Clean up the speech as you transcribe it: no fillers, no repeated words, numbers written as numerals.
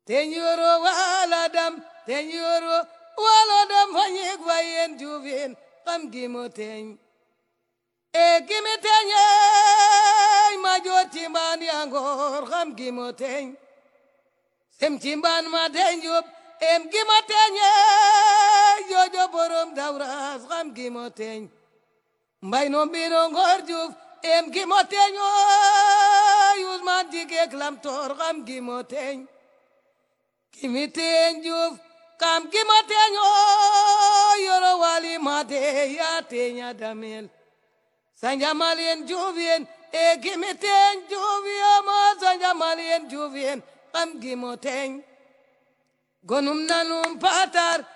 tenyoro waladam tenyoro walodam hanyek wayen juvin kam gimoteny gimitenye major chimban yangor kam gimoteny sem chimban madenjub gimotenye jojo borom dawras kam gimoteny mbay no bino ngorjuf gimotenyo yuzman jike klamtor kam gimoteny gimiten juf kam gimotenyo yoro wali mate ya tenya damel sanjamalien juvien gimiten juviama sanjamalien juvien kam gimoteny gonum nanum patar